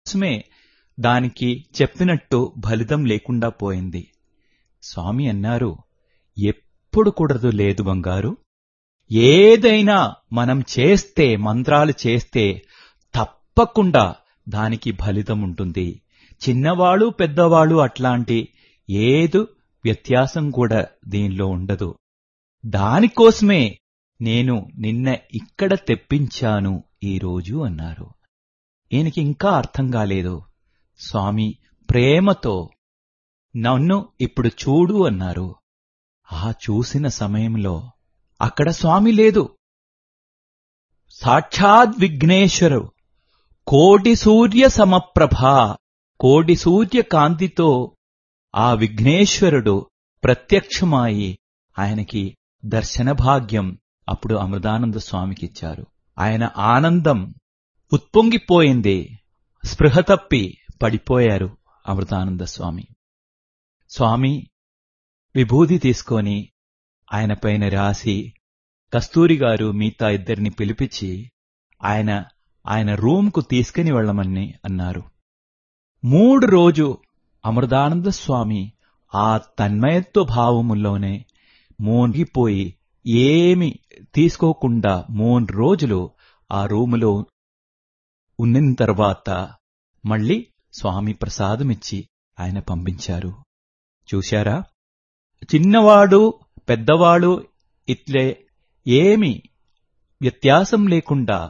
దానికి చెప్పినట్టు ఫలితం లేకుండా పోయింది. స్వామి అన్నారు, ఎప్పుడు కూడదు లేదు బంగారు. ఏదైనా మనం చేస్తే, మంత్రాలు చేస్తే తప్పకుండా దానికి ఫలితం ఉంటుంది. చిన్నవాళ్ళు పెద్దవాళ్ళు అట్లాంటి ఏదు వ్యత్యాసం కూడా దీనిలో ఉండదు. దానికోసమే నేను నిన్న ఇక్కడ తెప్పించాను ఈరోజు అన్నారు. ఈయనకి ఇంకా అర్థం కాలేదు. స్వామి ప్రేమతో నన్ను ఇప్పుడు చూడు అన్నారు. ఆ చూసిన సమయంలో అక్కడ స్వామి లేదు, సాక్షాత్ విఘ్నేశ్వరు కోటి సూర్య సమప్రభ, కోటి సూర్య కాంతితో ఆ విఘ్నేశ్వరుడు ప్రత్యక్షమాయి ఆయనకి దర్శన భాగ్యం అప్పుడు అమృతానంద స్వామికిచ్చారు. ఆయన ఆనందం ఉత్పొంగిపోయింది. స్పృహ తప్పి పడిపోయారు అమృతానంద స్వామి. స్వామి విభూది తీసుకొని ఆయన పైన రాసి, కస్తూరి గారు మిగతా ఇద్దరిని పిలిపించి ఆయన రూమ్కు తీసుకుని వెళ్ళమని అన్నారు. 3 రోజు అమృతానంద స్వామి ఆ తన్మయత్వ భావములోనే మోగిపోయి ఏమి తీసుకోకుండా 3 రోజులు ఆ రూములో ఉన్న తర్వాత మళ్ళీ స్వామి ప్రసాదమిచ్చి ఆయన పంపించారు. చూశారా, చిన్నవాడు పెద్దవాడు ఇట్లే ఏమి వ్యత్యాసం లేకుండా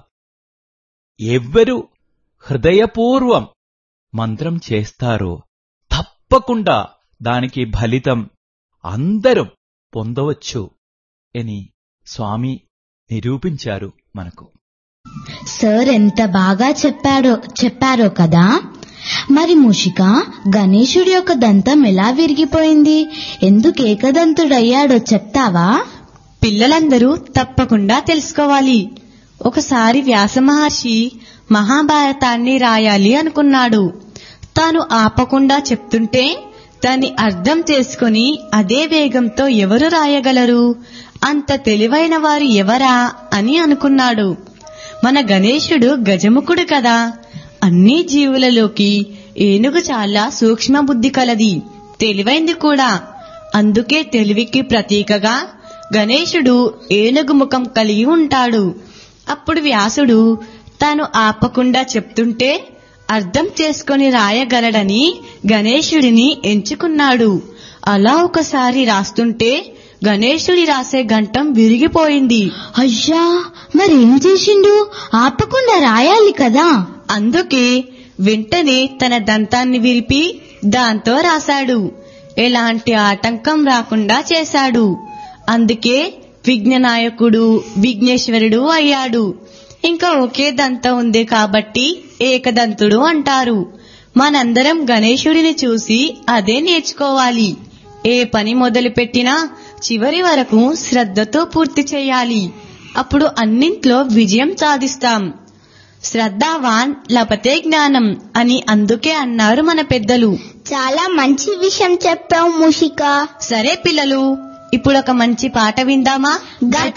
ఎవ్వరు హృదయపూర్వం మంత్రం చేస్తారో తప్పకుండా దానికి ఫలితం అందరూ పొందవచ్చు అని స్వామి నిరూపించారు మనకు. సార్ ఎంత బాగా చెప్పారో కదా. మరి మూషిక, గణేశుడి యొక్క దంతం ఎలా విరిగిపోయింది, ఎందుకు ఏకదంతుడయ్యాడో చెప్తావా? పిల్లలందరూ తప్పకుండా తెలుసుకోవాలి. ఒకసారి వ్యాస మహర్షి మహాభారతాన్ని రాయాలి అనుకున్నాడు. తాను ఆపకుండా చెప్తుంటే దాన్ని అర్థం చేసుకుని అదే వేగంతో ఎవరు రాయగలరు, అంత తెలివైన వారు ఎవరా అని అనుకున్నాడు. మన గణేశుడు గజముఖుడు కదా. అన్ని జీవులలోకి ఏనుగు చాలా సూక్ష్మ బుద్ధి కలది, తెలివైంది కూడా. అందుకే తెలివికి ప్రతీకగా గణేశుడు ఏనుగు ముఖం కలిగి ఉంటాడు. అప్పుడు వ్యాసుడు తాను ఆపకుండా చెప్తుంటే అర్థం చేసుకుని రాయగలడని గణేశుడిని ఎంచుకున్నాడు. అలా ఒకసారి రాస్తుంటే గణేశుడి రాసే గంటం విరిగిపోయింది. అయ్యా, మరేం చేసిండు? ఆపకుండా రాయాలి కదా. అందుకే వెంటనే తన దంతాన్ని విరిపి దాంతో రాశాడు. ఎలాంటి ఆటంకం రాకుండా చేశాడు. అందుకే విఘ్ననాయకుడు విఘ్నేశ్వరుడు అయ్యాడు. ఇంకా ఒకే దంతం ఉంది కాబట్టి ఏకదంతుడు అంటారు. మనందరం గణేశుడిని చూసి అదే నేర్చుకోవాలి. ఏ పని మొదలుపెట్టినా చివరి వరకు శ్రద్ధతో పూర్తి చేయాలి. అప్పుడు అన్నింట్లో విజయం సాధిస్తాం. శ్రద్ధావాన్ లభతే జ్ఞానం అని అందుకే అన్నారు మన పెద్దలు. చాలా మంచి విషయం చెప్పావు మూషిక. సరే పిల్లలు, ఇప్పుడు ఒక మంచి పాట విందామా?